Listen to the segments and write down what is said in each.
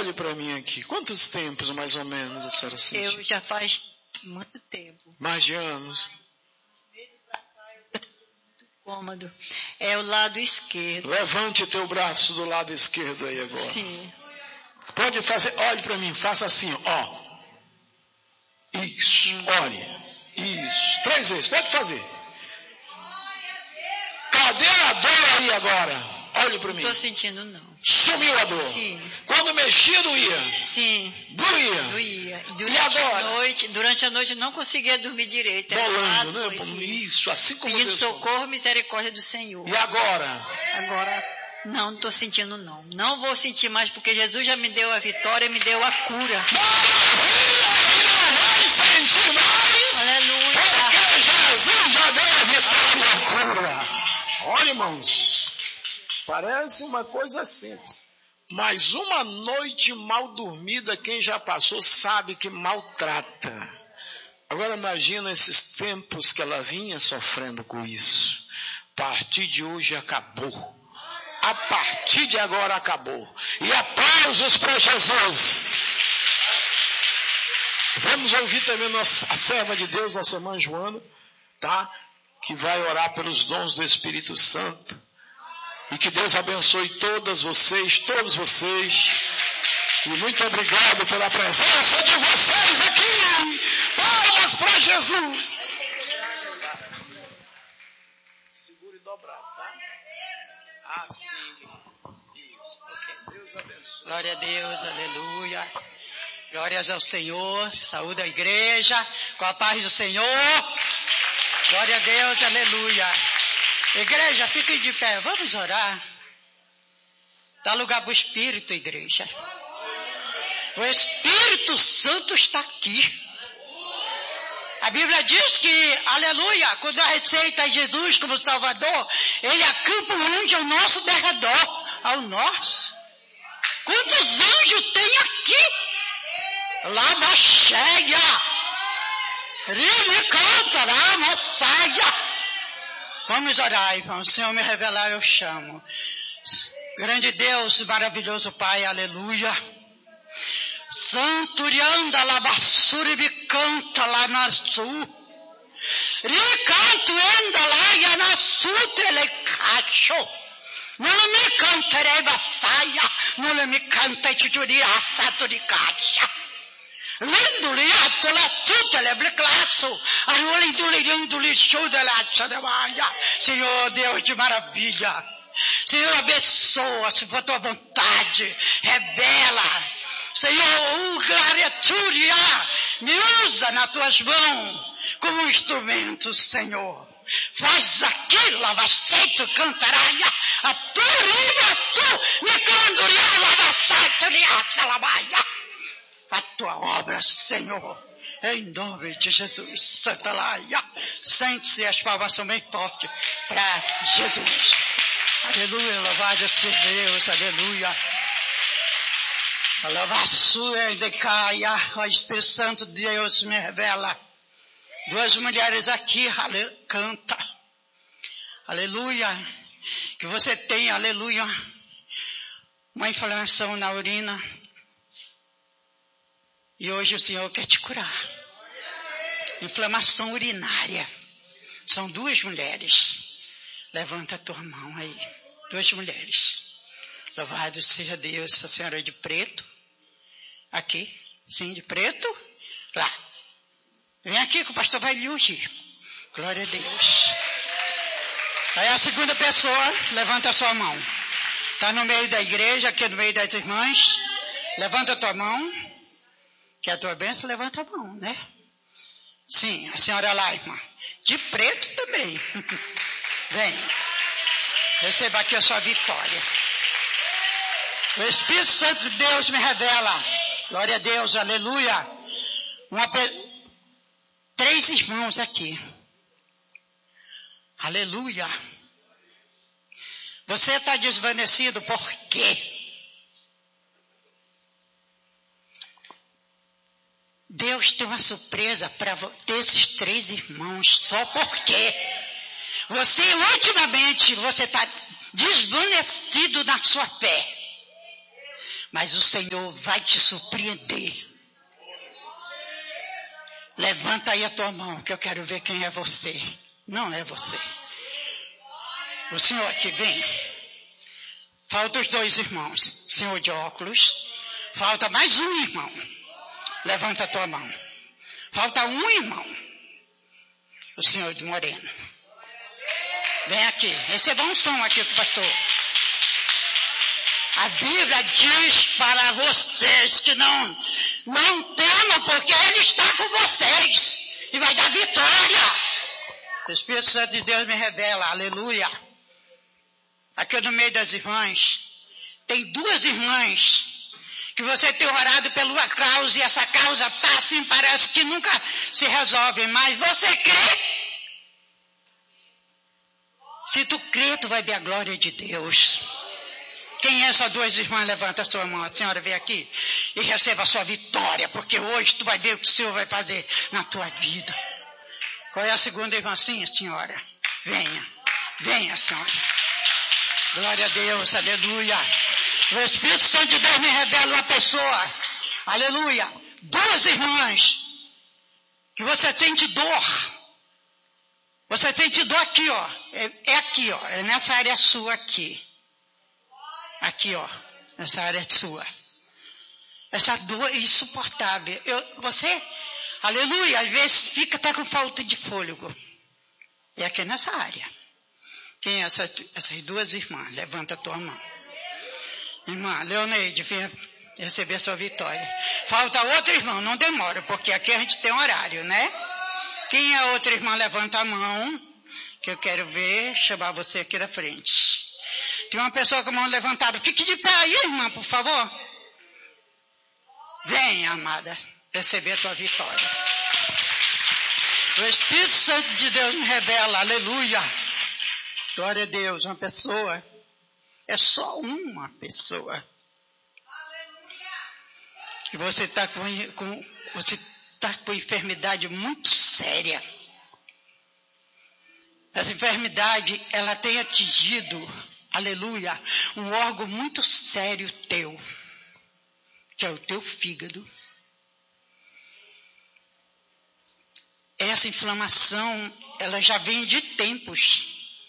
olhe para mim aqui. Quantos tempos, mais ou menos, a senhora sentiu? Eu já faz muito tempo. Mais de anos? Cômodo. É o lado esquerdo. Levante teu braço do lado esquerdo aí agora. Sim. Pode fazer, olhe para mim, faça assim, ó. Isso, olhe. Isso. 3 vezes, pode fazer. Cadê a dor aí agora? Olhe para mim. Não estou sentindo, não. Sumiu a dor? Sim. Quando mexia, doía? Sim. Doía? Doía. E agora? Durante a noite eu não conseguia dormir direito. Bolando, né? Isso, assim como pedindo Deus. Socorro, misericórdia do Senhor. E agora? Agora, não estou sentindo, não. Não vou sentir mais, porque Jesus já me deu a vitória, me deu a cura. Não vai sentir mais? Aleluia. Porque Jesus já deu a vitória e a cura. Olha, irmãos, parece uma coisa simples, mas uma noite mal dormida, quem já passou sabe que maltrata. Agora imagina esses tempos que ela vinha sofrendo com isso. A partir de hoje acabou. A partir de agora acabou. E aplausos para Jesus. Vamos ouvir também a serva de Deus, nossa irmã Joana, tá? Que vai orar pelos dons do Espírito Santo. E que Deus abençoe todos vocês. E muito obrigado pela presença de vocês aqui. Palmas para Jesus. Segure e dobrar, tá? Assim. Isso. Deus abençoe. Glória a Deus, aleluia. Glórias ao Senhor. Saúde a igreja. Com a paz do Senhor. Glória a Deus, aleluia. Igreja, fiquem de pé, vamos orar. Dá lugar para o Espírito, igreja. O Espírito Santo está aqui. A Bíblia diz que, aleluia, quando aceita Jesus como Salvador, Ele acampa um anjo ao nosso derredor, ao nosso. Quantos anjos tem aqui? Lá na cheia. Vamos orar, irmão. Senhor, me revelar, eu chamo. Grande Deus, maravilhoso Pai, aleluia. Santurianda labassuri bicanta lá na sul. Ricanto enda lá e na sul telecacho. Não me canterei vassaia. Não me cantei chuchuria saturicacha. Senhor Deus de maravilha, Senhor abençoa, se for tua vontade, revela, Senhor, glória, me usa nas tuas mãos como instrumento, Senhor. Faz aquilo, lavaceito, cantaraia, a tua me canduria, lavaceito, lavaia. A tua obra, Senhor, em nome de Jesus, Santa Laia, sente-se, as palmas são bem fortes para Jesus. Aleluia, louvado seja Deus, aleluia. Louva-sua de caia, o Espírito Santo de Deus me revela. 2 mulheres aqui, canta, aleluia, que você tem, aleluia, uma inflamação na urina. E hoje o Senhor quer te curar. Inflamação urinária. São 2 mulheres. Levanta a tua mão aí. 2 mulheres. Louvado seja Deus. A senhora é de preto. Aqui. Sim, de preto. Lá. Vem aqui que o pastor vai lhe ungir. Glória a Deus. Aí a segunda pessoa, levanta a sua mão. Está no meio da igreja, aqui no meio das irmãs. Levanta a tua mão. Que a tua bênção, levanta a mão, né? Sim, a senhora lá, irmã. De preto também. Vem. Receba aqui a sua vitória. O Espírito Santo de Deus me revela. Glória a Deus, aleluia. 3 irmãos aqui. Aleluia. Você está desvanecido por quê? Deus tem uma surpresa para esses 3 irmãos, só porque ultimamente, você está desvanecido na sua fé. Mas o Senhor vai te surpreender. Levanta aí a tua mão, que eu quero ver quem é você. Não é você. O senhor aqui, vem. Falta os dois irmãos. Senhor de óculos. Falta mais um irmão. Levanta a tua mão. Falta um irmão. O senhor de moreno. Vem aqui. Receba um som aqui do pastor. A Bíblia diz para vocês que não temam, porque Ele está com vocês e vai dar vitória. O Espírito Santo de Deus me revela, aleluia. Aqui no meio das irmãs, tem duas irmãs que você tem orado pela causa e essa causa está assim, parece que nunca se resolve, mas você crê? Se tu crê, tu vai ver a glória de Deus. Quem é essas duas irmãs? Levanta a sua mão. A senhora vem aqui e receba a sua vitória, porque hoje tu vai ver o que o Senhor vai fazer na tua vida. Qual é a segunda irmã? Sim, senhora. Venha, senhora. Glória a Deus, aleluia. O Espírito Santo de Deus me revela uma pessoa, aleluia. Duas irmãs que você sente dor. Você sente dor aqui, ó. É aqui, ó. É nessa área sua aqui. Aqui, ó, nessa área sua. Essa dor é insuportável. Você, aleluia, às vezes fica até com falta de fôlego. É aqui nessa área. Quem é essas duas irmãs? Levanta a tua mão. Irmã Leoneide, venha receber sua vitória. Falta outra irmã, não demora, porque aqui a gente tem horário, né? Quem é a outra irmã? Levanta a mão, que eu quero ver, chamar você aqui da frente. Tem uma pessoa com a mão levantada. Fique de pé aí, irmã, por favor. Venha, amada, receber a tua vitória. O Espírito Santo de Deus me revela, aleluia. Glória a Deus, uma pessoa. É só uma pessoa. E você está com enfermidade muito séria. Essa enfermidade, ela tem atingido, aleluia, um órgão muito sério teu, que é o teu fígado. Essa inflamação, ela já vem de tempos,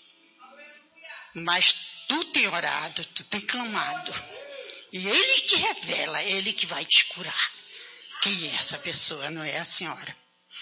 mas tu tem orado, tu tem clamado, e Ele que revela, Ele que vai te curar. Quem é essa pessoa? Não é a senhora,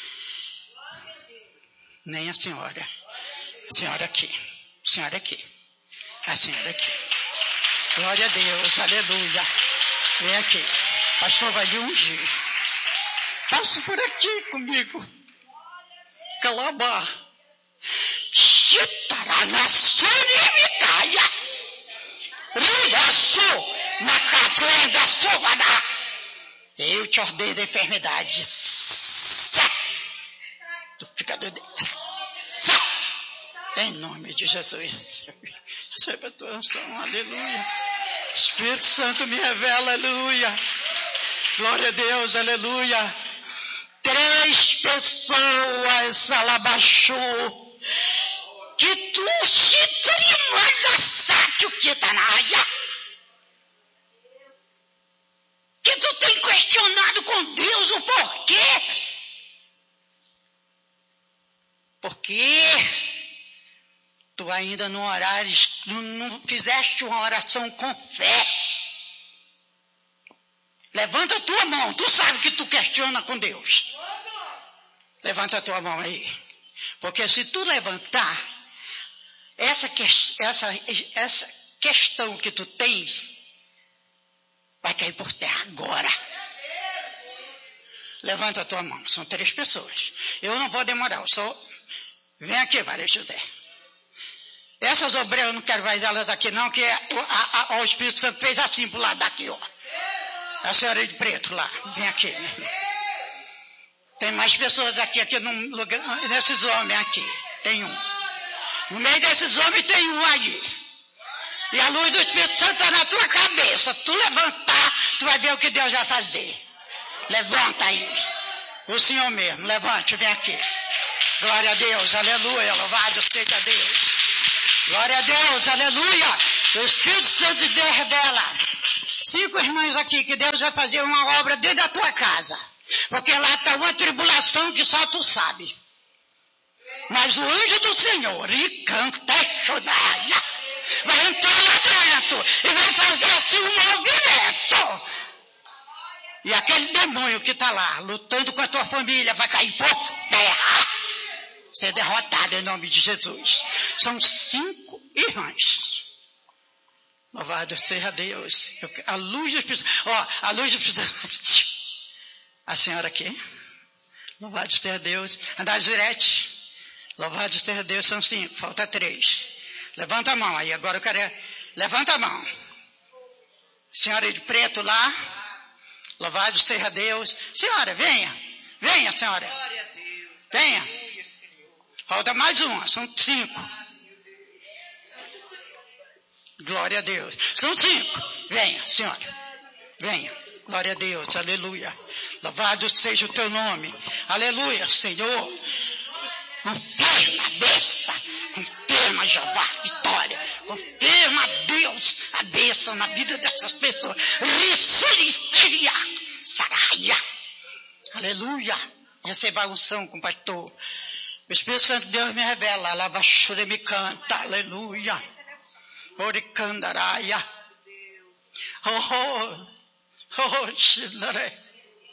nem a senhora. A senhora aqui, a senhora aqui. Glória a Deus, aleluia. Vem aqui, pastor vai lhe ungir. Passa por aqui comigo. Calabá. Chitaranassurimitaya. Ribaçu na catenda sovada. Eu te ordeno da enfermidade. Tu fica doido. Em nome de Jesus. Receba a tua unção, aleluia. Espírito Santo me revela, aleluia. Glória a Deus, aleluia. 3 pessoas, alabaxou. Que tu se trimanda sátio que tá na área. Que tu tem questionado com Deus o porquê. Porque tu ainda não orares, não fizeste uma oração com fé. Levanta a tua mão, tu sabe que tu questiona com Deus. Levanta a tua mão aí. Porque se tu levantar, essa questão que tu tens, vai cair por terra agora. Levanta a tua mão, são 3 pessoas. Eu não vou demorar, eu só... Vem aqui, Maria José. Essas obreiras, eu não quero mais elas aqui não, que o Espírito Santo fez assim pro lado daqui, ó. A senhora de preto lá, vem aqui, minha irmã. Tem mais pessoas aqui no lugar, nesses homens aqui, tem um. No meio desses homens tem um aí. E a luz do Espírito Santo está na tua cabeça. Tu levantar, tu vai ver o que Deus vai fazer. Levanta aí. O Senhor mesmo, levante, vem aqui. Glória a Deus, aleluia, louvado seja Deus. Glória a Deus, aleluia. O Espírito Santo de Deus revela. 5 irmãs aqui, que Deus vai fazer uma obra dentro da tua casa. Porque lá está uma tribulação que só tu sabe. Mas o anjo do Senhor, vai entrar lá dentro e vai fazer assim um movimento. E aquele demônio que está lá, lutando com a tua família, vai cair por terra. Ser derrotado em nome de Jesus. São 5 irmãs. Louvado seja Deus. A luz do Espírito. A luz do Espírito. A senhora aqui. Louvado seja Deus. A Nazirete. Louvado seja Deus. São 5. Falta 3. Levanta a mão aí. Agora eu quero. Levanta a mão. Senhora de preto lá. Louvado seja Deus. Senhora, venha. Venha, senhora. Venha. Falta mais uma. São 5. Glória a Deus. São 5. Venha, senhora. Venha. Glória a Deus. Aleluia. Louvado seja o teu nome. Aleluia, Senhor. Confirma a bênção. Confirma, Jeová, vitória. Confirma, Deus, a bênção na vida dessas pessoas. Rissuliceria. Saraia. Aleluia. Receba a unção com o pastor. O Espírito Santo de Deus me revela. Lavachure me canta. Aleluia. Oricandaraia. Xinare.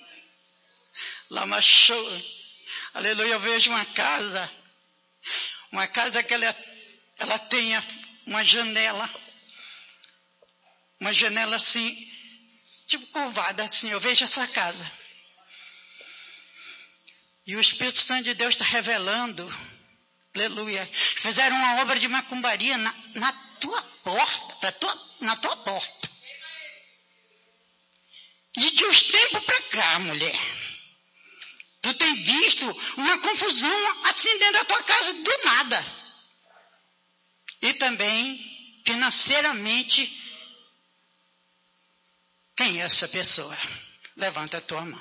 Lamachou. Aleluia, eu vejo uma casa que ela tenha uma janela assim, tipo curvada assim, eu vejo essa casa. E o Espírito Santo de Deus está revelando, aleluia, fizeram uma obra de macumbaria na tua porta, na tua porta. E de uns tempos para cá, mulher, tu tem visto uma confusão assim dentro da tua casa do nada. E também, financeiramente, quem é essa pessoa? Levanta a tua mão.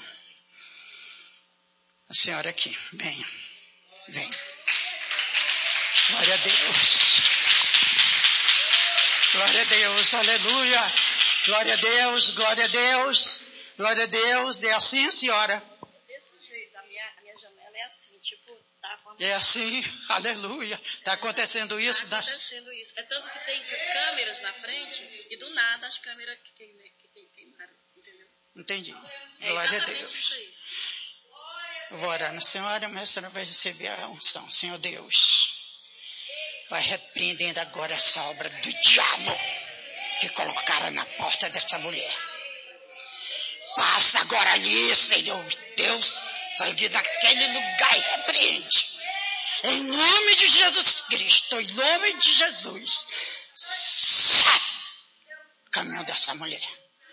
A senhora aqui, venha. Vem. Glória a Deus. Glória a Deus, aleluia. Glória a Deus, glória a Deus. Glória a Deus. É assim, senhora? Desse jeito, a minha janela é assim, tipo, tá formando. É assim, aleluia. Está acontecendo isso? Está acontecendo isso. É tanto que tem câmeras na frente e do nada as câmeras que queimaram, entendeu? Entendi. É Glória a Deus. isso aí. Eu vou orar na senhora, mas a senhora vai receber a unção. Senhor Deus, vai repreendendo agora essa obra do diabo que colocaram na porta dessa mulher. Passa agora ali, Senhor Deus, sangue daquele lugar e repreende. Em nome de Jesus Cristo, em nome de Jesus, sai o caminho dessa mulher.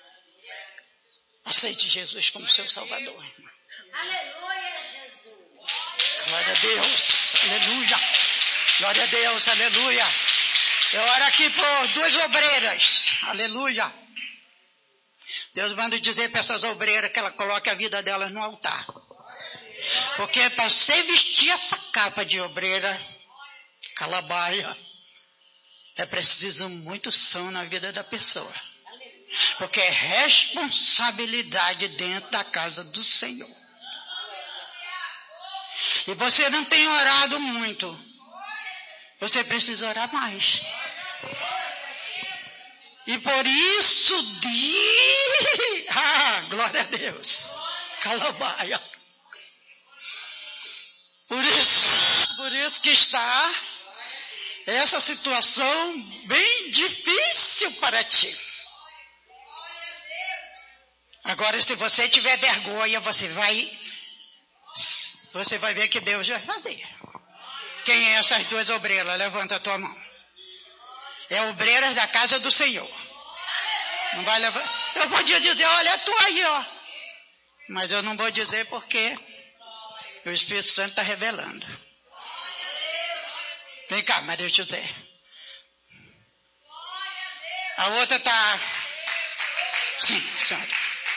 Aceite Jesus como seu Salvador, irmã. Aleluia, Jesus. Glória a Deus, aleluia. Glória a Deus, aleluia. Eu oro aqui por 2 obreiras, aleluia. Deus manda dizer para essas obreiras que ela coloque a vida delas no altar. Porque para você vestir essa capa de obreira, calabaia, é preciso muito som na vida da pessoa. Porque é responsabilidade dentro da casa do Senhor. E você não tem orado muito. Você precisa orar mais. E por isso glória a Deus. Calabaia. Por isso que está essa situação bem difícil para ti. Agora, se você tiver vergonha, você vai ver que Deus vai fazer. Quem é essas 2 obreiras? Levanta a tua mão. É obreiras da casa do Senhor. Não vai levar. Eu podia dizer, olha, é tu aí, ó. Mas eu não vou dizer porque o Espírito Santo está revelando. Vem cá, Maria José. A outra está. Sim, senhora.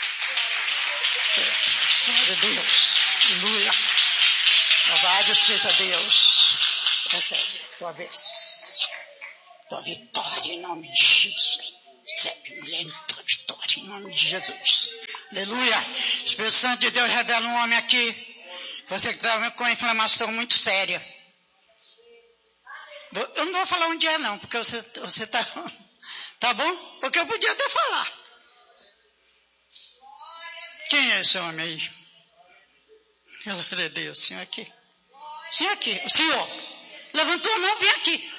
Glória a Deus. Aleluia. Louvado seja Deus. Recebe tua vez. Tua vitória em nome de Jesus. Recebe, mulher, tua vitória. vitória, em nome de Jesus. Aleluia. O Espírito Santo de Deus revela um homem aqui. Você que está com uma inflamação muito séria. Eu não vou falar onde é não, porque você está... Tá bom? Porque eu podia até falar. Quem é esse homem aí? Glória a Deus, Senhor aqui. Senhor aqui, o Senhor. Levantou a mão, vem aqui.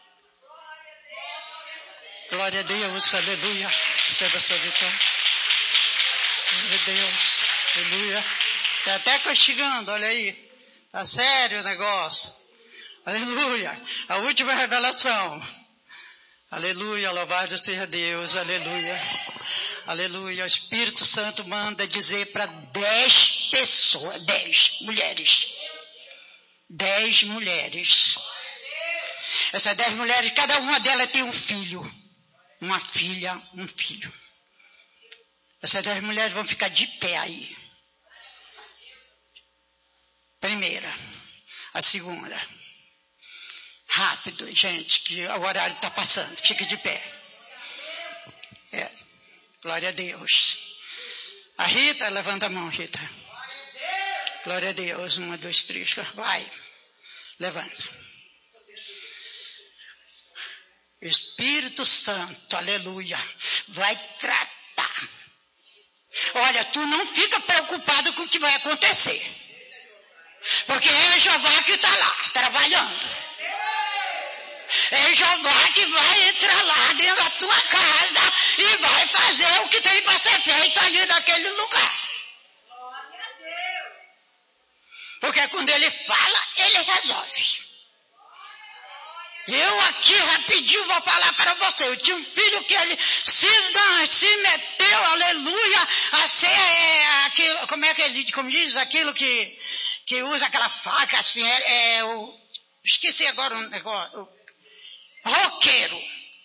Glória a Deus, aleluia. Receba a sua vitória. Glória a Deus, aleluia. Está até castigando, olha aí. Tá sério o negócio. Aleluia. A última revelação. Aleluia, louvado seja Deus, aleluia. Aleluia. O Espírito Santo manda dizer para 10 pessoas, 10 mulheres. 10 mulheres. Essas 10 mulheres, cada uma delas tem um filho. Uma filha, um filho. Essas 10 mulheres vão ficar de pé aí. Primeira. A segunda. Rápido, gente, que o horário está passando. Fique de pé. Glória a Deus. A Rita, levanta a mão, Rita. Glória a Deus. 1, 2, 3, vai. Levanta. Espírito Santo, aleluia, vai tratar. Olha, tu não fica preocupado com o que vai acontecer. Porque é Jeová que está lá, trabalhando. É Jeová que vai entrar lá dentro da tua casa e vai fazer o que tem para ser feito ali naquele lugar. Porque quando ele fala, ele resolve. Eu aqui rapidinho vou falar para você. Eu tinha um filho que ele se meteu, aleluia, a ser aquilo, como diz, aquilo que usa aquela faca assim, esqueci agora um negócio. Roqueiro.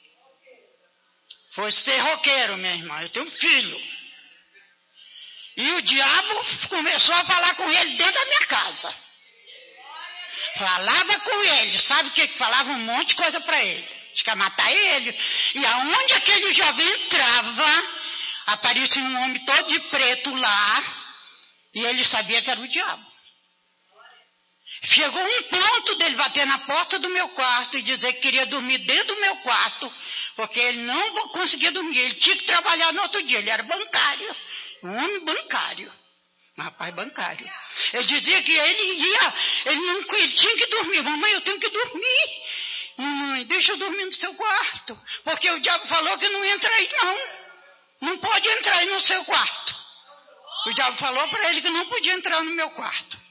Foi ser roqueiro, minha irmã. Eu tenho um filho. E o diabo começou a falar com ele dentro da minha casa. Falava com ele. Sabe o que falava? Um monte de coisa para ele. Acho que ia matar ele. E aonde aquele jovem entrava, aparecia um homem todo de preto lá. E ele sabia que era o diabo. Chegou um ponto dele bater na porta do meu quarto e dizer que queria dormir dentro do meu quarto, porque ele não conseguia dormir, ele tinha que trabalhar no outro dia, ele era bancário, um homem bancário, um rapaz bancário. Ele dizia que ele tinha que dormir. Mamãe, eu tenho que dormir. Mamãe, deixa eu dormir no seu quarto, porque o diabo falou que não entra aí não pode entrar aí no seu quarto. O diabo falou para ele que não podia entrar no meu quarto.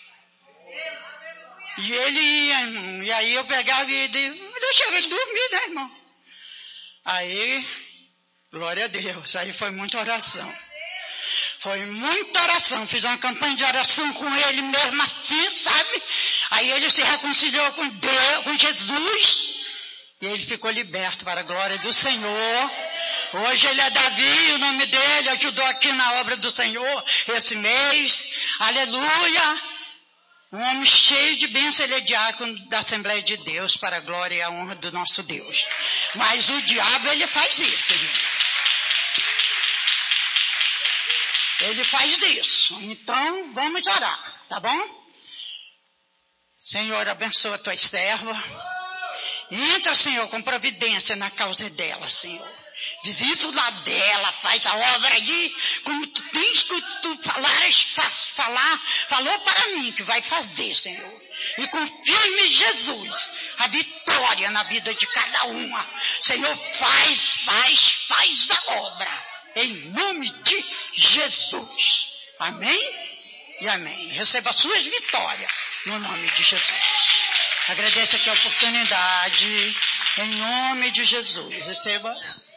E ele ia, irmão. E aí eu pegava e deixava ele dormir, né, irmão? Aí, glória a Deus. Aí foi muita oração. Foi muita oração. Fiz uma campanha de oração com ele mesmo assim, sabe? Aí ele se reconciliou com Deus, com Jesus. E ele ficou liberto para a glória do Senhor. Hoje ele é Davi, o nome dele ajudou aqui na obra do Senhor esse mês. Aleluia. Um homem cheio de bênção, ele é diácono da Assembleia de Deus, para a glória e a honra do nosso Deus. Mas o diabo, ele faz isso, irmão. Ele faz isso. Então, vamos orar, tá bom? Senhor, abençoa a tua serva. Entra, Senhor, com providência na causa dela, Senhor. Visita o lado dela, faz a obra ali, como tu tens que tu falou para mim que vai fazer, Senhor. E confirme em Jesus a vitória na vida de cada uma. Senhor, faz a obra, em nome de Jesus. Amém e amém. Receba as suas vitórias, no nome de Jesus. Agradeço aqui a oportunidade, em nome de Jesus. Receba.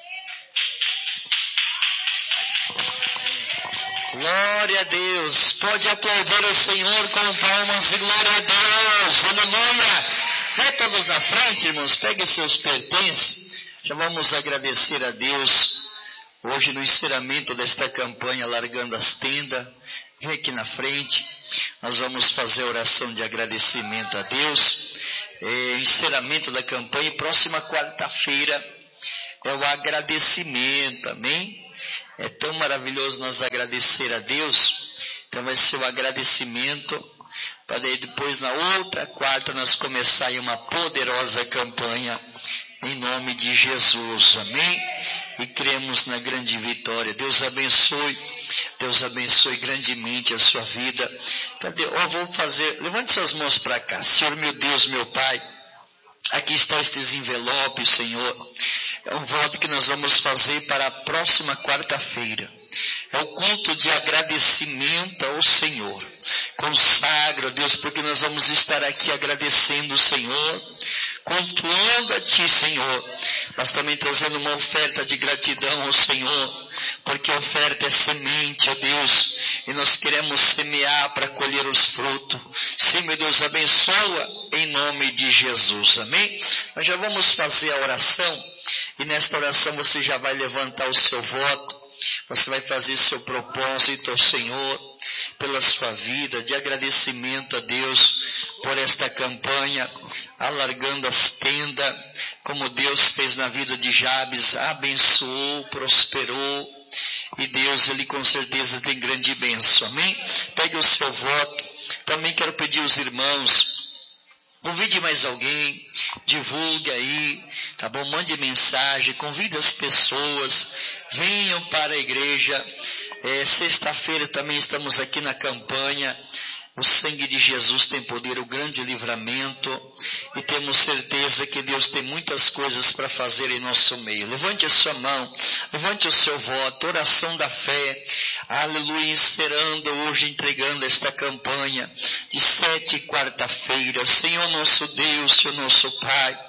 Glória a Deus. Pode aplaudir o Senhor com palmas e glória a Deus. Aleluia. Vai todos na frente, irmãos. Pegue seus pertences. Já vamos agradecer a Deus. Hoje no encerramento desta campanha, largando as tendas. Vem aqui na frente. Nós vamos fazer oração de agradecimento a Deus. Encerramento da campanha. Próxima quarta-feira é o agradecimento. Amém? É tão maravilhoso nós agradecer a Deus. Então vai ser o agradecimento, para daí depois na outra quarta nós começar aí uma poderosa campanha, em nome de Jesus, amém? E cremos na grande vitória. Deus abençoe grandemente a sua vida. Levante suas mãos para cá. Senhor meu Deus, meu Pai, aqui estão estes envelopes, Senhor. É um voto que nós vamos fazer para a próxima quarta-feira. É o culto de agradecimento ao Senhor. Consagra, Deus, porque nós vamos estar aqui agradecendo o Senhor, cultuando a Ti, Senhor, mas também trazendo uma oferta de gratidão ao Senhor, porque a oferta é semente, ó Deus, e nós queremos semear para colher os frutos. Sim, meu Deus, abençoa em nome de Jesus, amém? Nós já vamos fazer a oração, e nesta oração você já vai levantar o seu voto, você vai fazer seu propósito ao Senhor, pela sua vida, de agradecimento a Deus por esta campanha, alargando as tendas, como Deus fez na vida de Jabes, abençoou, prosperou, e Deus, Ele com certeza tem grande bênção, amém? Pegue o seu voto. Também quero pedir aos irmãos, convide mais alguém, divulgue aí, tá bom? Mande mensagem, convide as pessoas, venham para a igreja. Sexta-feira também estamos aqui na campanha. O sangue de Jesus tem poder, o grande livramento, e temos certeza que Deus tem muitas coisas para fazer em nosso meio. Levante a sua mão, levante o seu voto, oração da fé, aleluia, encerrando hoje, entregando esta campanha de 7 quarta-feira. Senhor nosso Deus, Senhor nosso Pai,